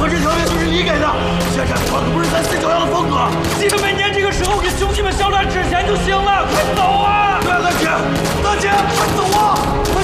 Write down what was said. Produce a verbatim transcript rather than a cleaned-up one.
可这条约就是你给的，现在我